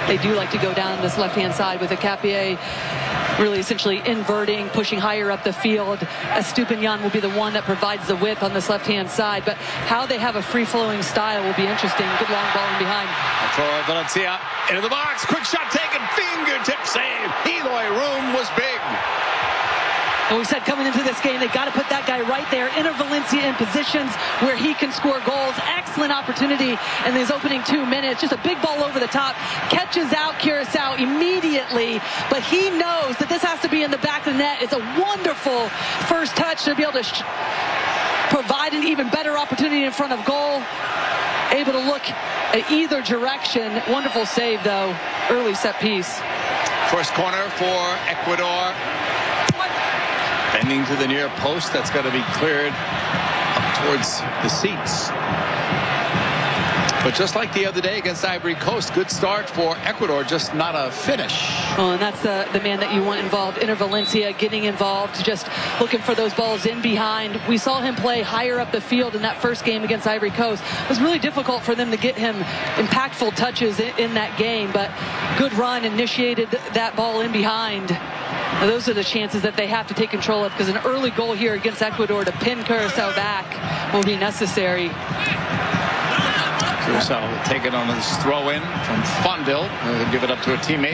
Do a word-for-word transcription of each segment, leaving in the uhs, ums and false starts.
they do like to go down this left-hand side with Hincapié really essentially inverting, pushing higher up the field. Estupiñán will be the one that provides the width on this left-hand side, but how they have a free-flowing style will be interesting. Good long ball in behind. For Valencia, into the box, quick shot taken, fingertip save. Eloy Room was big. And we said coming into this game, they got to put that guy right there, Enter Valencia in positions where he can score goals. Excellent opportunity in these opening two minutes. Just a big ball over the top. Catches out Curaçao immediately, but he knows that this has to be in the back of the net. It's a wonderful first touch to be able to sh provide an even better opportunity in front of goal. Able to look at either direction. Wonderful save, though. Early set piece. First corner for Ecuador. Bending to the near post. That's got to be cleared up towards the seats. But just like the other day against Ivory Coast, good start for Ecuador, just not a finish. Oh, and that's the, the man that you want involved. Enter Valencia getting involved, just looking for those balls in behind. We saw him play higher up the field in that first game against Ivory Coast. It was really difficult for them to get him impactful touches in, in that game, but good run, initiated that ball in behind. Now, those are the chances that they have to take control of, because an early goal here against Ecuador to pin Curaçao back will be necessary. Curaçao will take it on his throw-in from Fondil. He'll give it up to a teammate.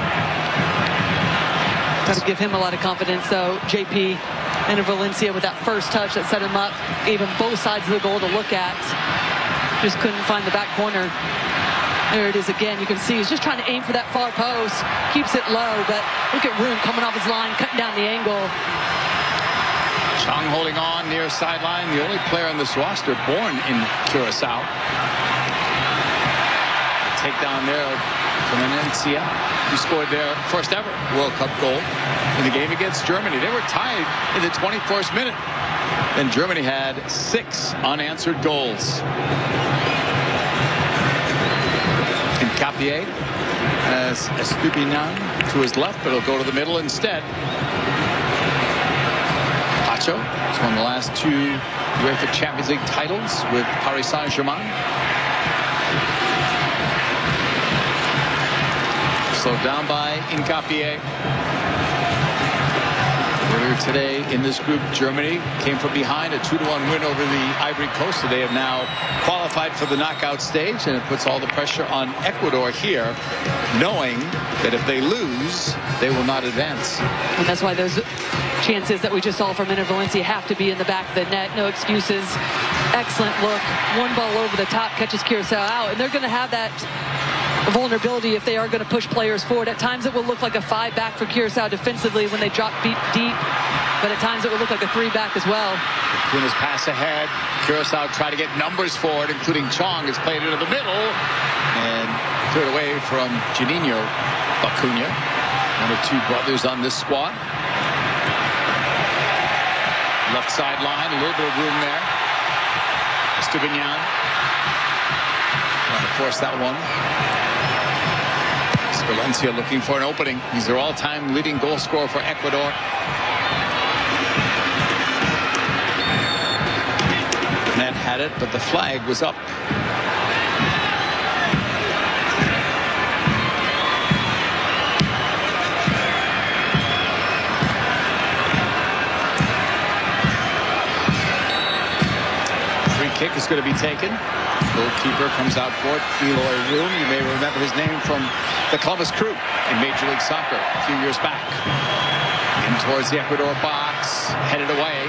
Got to give him a lot of confidence, though. J P Enter Valencia with that first touch that set him up, gave him both sides of the goal to look at. Just couldn't find the back corner. There it is again. You can see he's just trying to aim for that far post. Keeps it low, but look at Room coming off his line, cutting down the angle. Chong holding on near sideline. The only player on this roster born in Curaçao. The takedown there of Valencia, who scored their first ever World Cup goal in the game against Germany. They were tied in the twenty-first minute. Then Germany had six unanswered goals. Hincapié as Estupiñán to his left, but he'll go to the middle instead. Pacho has won the last two UEFA Champions League titles with Paris Saint-Germain. Slowed down by Hincapié. Earlier today in this group, Germany came from behind, a two to one win over the Ivory Coast. So they have now qualified for the knockout stage, and it puts all the pressure on Ecuador here, knowing that if they lose, they will not advance. And that's why those chances that we just saw from Enter Valencia have to be in the back of the net. No excuses. Excellent look. One ball over the top, catches Curaçao out, and they're going to have that vulnerability if they are going to push players forward. At times it will look like a five back for Curaçao defensively when they drop deep, deep, but at times it will look like a three back as well. Acuna's pass ahead. Curaçao try to get numbers forward, including Chong has played into the middle and cleared away from Juninho Acuna, one of two brothers on this squad. Left sideline, a little bit of room there. Estupiñán trying to force that one. Valencia looking for an opening. He's their all-time leading goal scorer for Ecuador. Net had it, but the flag was up. Free kick is going to be taken. Goalkeeper comes out for it. Eloy Room. You may remember his name from the Columbus Crew in Major League Soccer a few years back. In towards the Ecuador box, headed away.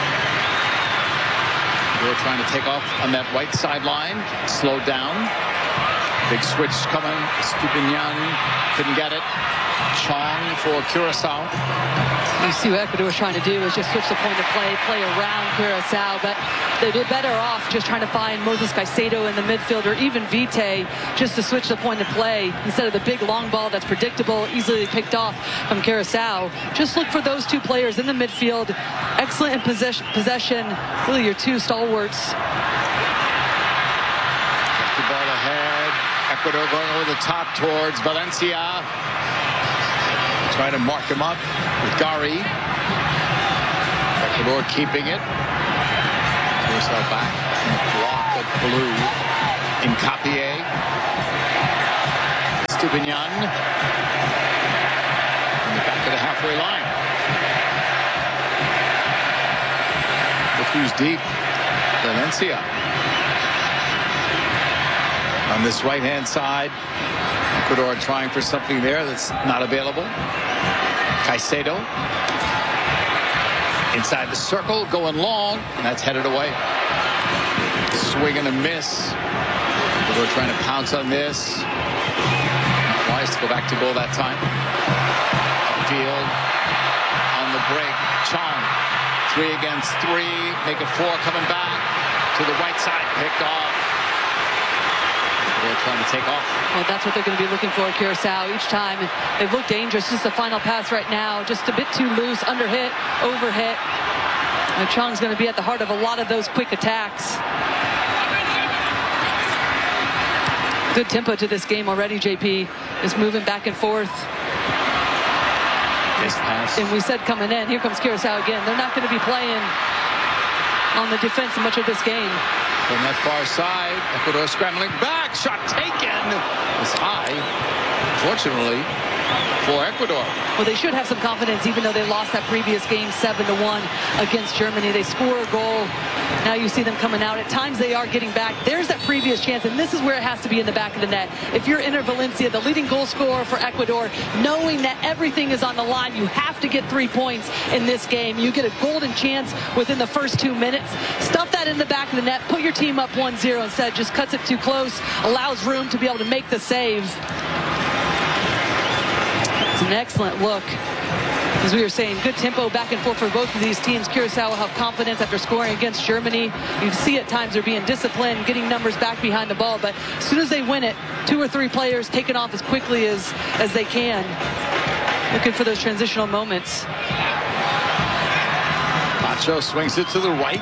They were trying to take off on that right sideline. Slowed down. Big switch coming. Estupiñán couldn't get it. Chong for Curaçao. You see what Ecuador was trying to do is just switch the point of play, play around Curaçao, but they did better off just trying to find Moses Caicedo in the midfield, or even Vite, just to switch the point of play instead of the big long ball that's predictable, easily picked off from Curaçao. Just look for those two players in the midfield. Excellent in possession, possession. Really your two stalwarts. The ball ahead. Ecuador going over the top towards Valencia. Trying to mark him up with Gary. Ecuador keeping it. Curaçao back. Block of blue. Hincapié. Estupinian in the back of the halfway line. Look who's deep. Valencia. On this right-hand side, Ecuador trying for something there that's not available. Caicedo. Inside the circle, going long, and that's headed away. Swing and a miss. Ecuador trying to pounce on this. Not wise to go back to goal that time. Field on the break. Chong. Three against three. Make it four coming back. To the right side. Picked off. They're trying to take off. Well, that's what they're going to be looking for, Curacao. Each time they've looked dangerous. Just the final pass right now. Just a bit too loose. Under hit. Over hit. And Chong's going to be at the heart of a lot of those quick attacks. Good tempo to this game already, J P. Just moving back and forth. This pass. And we said coming in, here comes Curacao again. They're not going to be playing on the defense much of this game. From that far side, Ecuador scrambling back. Shot taken. It's high. Fortunately for Ecuador. Well, they should have some confidence, even though they lost that previous game seven to one against Germany. They score a goal. Now you see them coming out. At times they are getting back. There's that previous chance, and this is where it has to be in the back of the net. If you're Inter Valencia, the leading goal scorer for Ecuador, knowing that everything is on the line, you have to get three points in this game. You get a golden chance within the first two minutes. Stuff that in the back of the net. Put your team up one zero instead. Just cuts it too close. Allows room to be able to make the save. It's an excellent look. As we were saying, good tempo back and forth for both of these teams. Curacao will have confidence after scoring against Germany. You see at times they're being disciplined, getting numbers back behind the ball. But as soon as they win it, two or three players taking off as quickly as, as they can. Looking for those transitional moments. Pacho swings it to the right.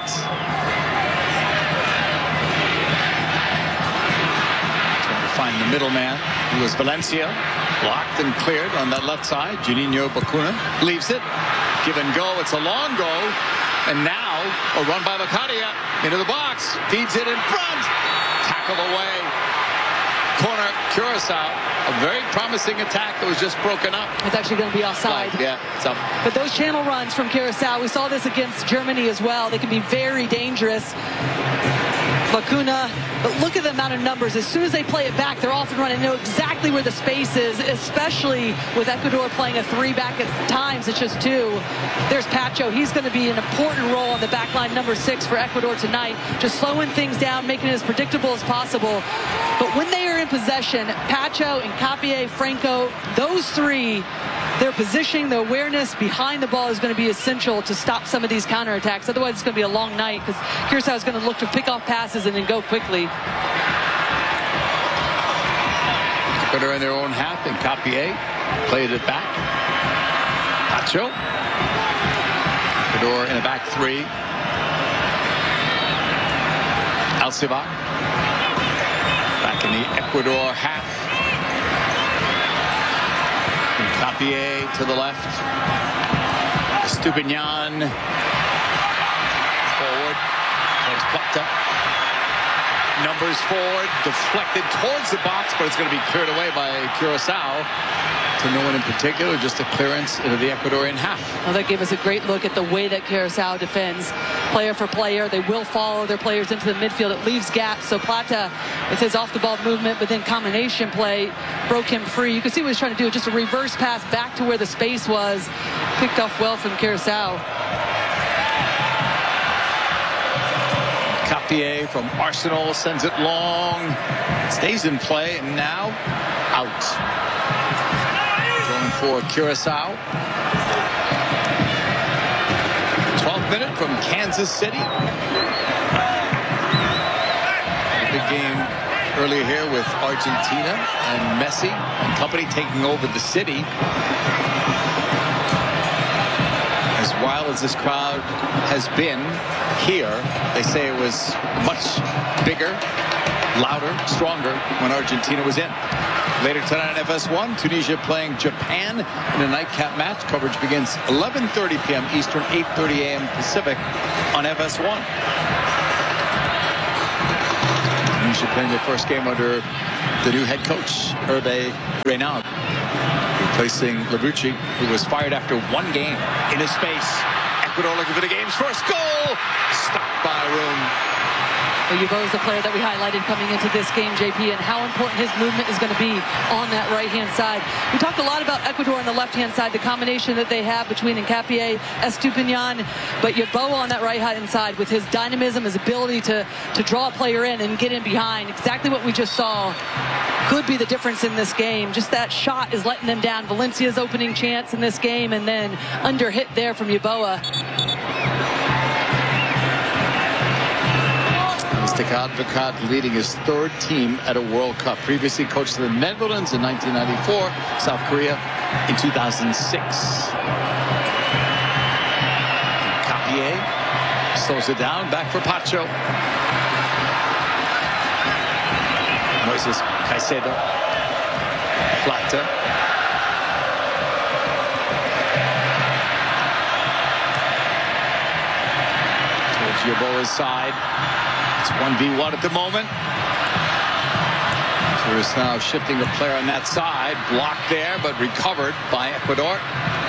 Trying to find the middleman, who was Valencia. Blocked and cleared on that left side. Juninho Bacuna leaves it. Give and go. It's a long go. And now a run by Macaria into the box. Feeds it in front. Tackle away. Corner Curacao. A very promising attack that was just broken up. It's actually going to be offside. Right, yeah, it's up. But those channel runs from Curacao, we saw this against Germany as well. They can be very dangerous. Bacuna, but look at the amount of numbers. As soon as they play it back, they're off and running. They know exactly where the space is, especially with Ecuador playing a three back at times. It's just two. There's Pacho. He's going to be an important role on the back line, number six for Ecuador tonight. Just slowing things down, making it as predictable as possible. But when they are in possession, Pacho and Capié, Franco, those three, their positioning, the awareness behind the ball is going to be essential to stop some of these counterattacks. Otherwise, it's going to be a long night because Curacao is going to look to pick off passes and then go quickly. Ecuador in their own half, and Capié played it back. Pacho. Ecuador in a back three. Alcivar. Back in the Ecuador half. Capié to the left. Estupinian forward. Towards Plata. Numbers forward. Deflected towards the box, but it's going to be cleared away by Curacao. To no one in particular, just a clearance into the Ecuadorian half. Well, that gave us a great look at the way that Curacao defends. Player for player, they will follow their players into the midfield. It leaves gaps, so Plata, with his off-the-ball movement, but then combination play, broke him free. You can see what he's trying to do, just a reverse pass back to where the space was. Picked off well from Curacao. Capié from Arsenal sends it long. It stays in play, and now out. For Curacao. twelfth minute from Kansas City. A big game earlier here with Argentina and Messi and company taking over the city. As wild as this crowd has been here, they say it was much bigger, louder, stronger when Argentina was in. Later tonight on F S one, Tunisia playing Japan in a nightcap match. Coverage begins eleven thirty p m Eastern, eight thirty a m Pacific on F S one. Tunisia playing their first game under the new head coach, Hervé Renard, replacing Labucci, who was fired after one game. In his space, Ecuador looking for the game's first goal. Stopped by Room. Well, Yeboah is the player that we highlighted coming into this game, J P, and how important his movement is going to be on that right-hand side. We talked a lot about Ecuador on the left-hand side, the combination that they have between Hincapié, Estupiñán, but Yeboah on that right-hand side with his dynamism, his ability to, to draw a player in and get in behind. Exactly what we just saw could be the difference in this game. Just that shot is letting them down. Valencia's opening chance in this game, and then under hit there from Yeboah. Advocaat Advocaat leading his third team at a World Cup. Previously coached the Netherlands in nineteen ninety-four, South Korea in two thousand six. Capier slows it down, back for Pacho. Moises Caicedo. Plata. Towards Yeboah's side. It's one v one at the moment. Curaçao shifting a player on that side. Blocked there, but recovered by Ecuador.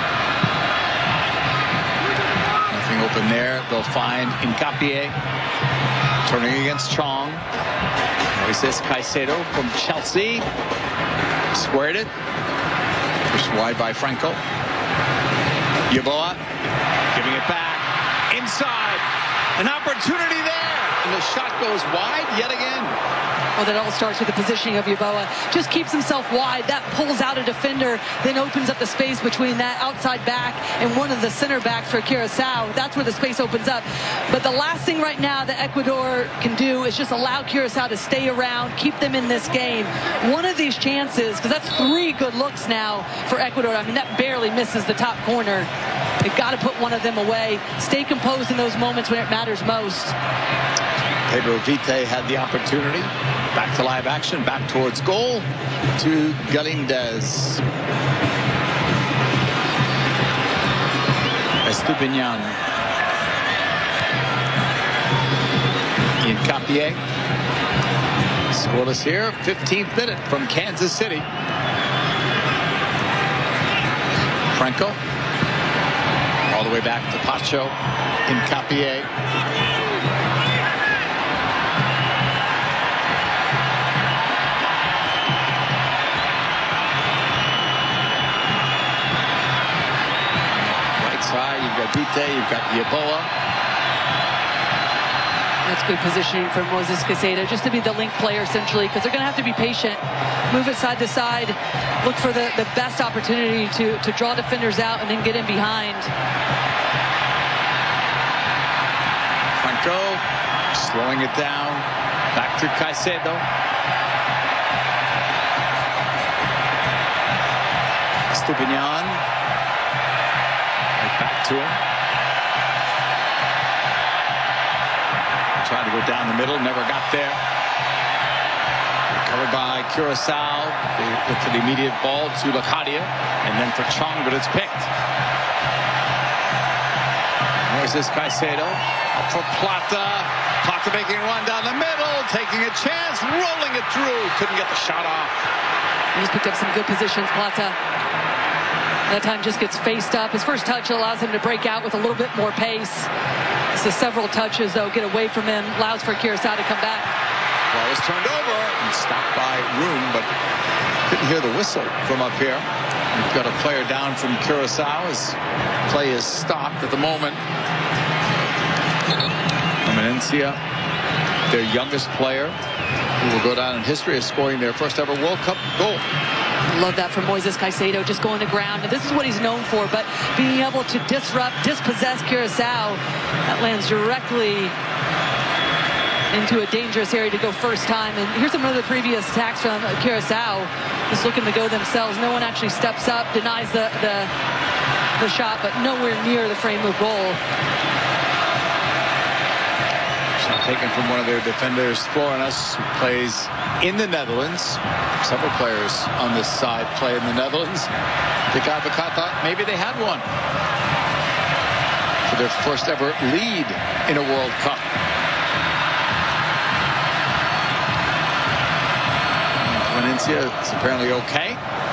Nothing open there. They'll find Hincapié. Turning against Chong. Moises Caicedo from Chelsea. Squared it. Pushed wide by Franco. Yeboah giving it back. Inside. An opportunity there. And the shot goes wide yet again. Well, that all starts with the positioning of Yeboah. Just keeps himself wide. That pulls out a defender, then opens up the space between that outside back and one of the center backs for Curaçao. That's where the space opens up. But the last thing right now that Ecuador can do is just allow Curaçao to stay around, keep them in this game. One of these chances, because that's three good looks now for Ecuador. I mean, that barely misses the top corner. They've got to put one of them away. Stay composed in those moments when it matters most. Pedro Vite had the opportunity. Back to live action, back towards goal to Galindez. Estupiñán. Hincapié. Scoreless here, fifteenth minute from Kansas City. Franco. All the way back to Pacho. Hincapié. You've got Vite, you've got Yeboah. That's good positioning for Moises Caicedo, just to be the link player essentially, because they're going to have to be patient, move it side to side, look for the, the best opportunity to, to draw defenders out and then get in behind. Franco slowing it down, back to Caicedo. Estupiñán. Back to him. Trying to go down the middle, never got there. Recovered by Curaçao. They look for the immediate ball to Locadia, and then for Chong, but it's picked. Moises Caicedo up for Plata. Plata making a run down the middle, taking a chance, rolling it through. Couldn't get the shot off. He just picked up some good positions, Plata. That time just gets faced up. His first touch allows him to break out with a little bit more pace. So several touches, though, get away from him. Allows for Curaçao to come back. Ball was turned over and stopped by Room, but couldn't hear the whistle from up here. We've got a player down from Curaçao. His play is stopped at the moment. Eminencia, their youngest player, who will go down in history as scoring their first ever World Cup goal. Love that from Moises Caicedo, just going to ground. And this is what he's known for, but being able to disrupt, dispossess Curaçao, that lands directly into a dangerous area to go first time. And here's some of the previous attacks from Curaçao, just looking to go themselves. No one actually steps up, denies the, the, the shot, but nowhere near the frame of goal. Taken from one of their defenders, Florinus, who plays in the Netherlands. Several players on this side play in the Netherlands. Advocaat thought maybe they had one for their first ever lead in a World Cup. Valencia is apparently okay.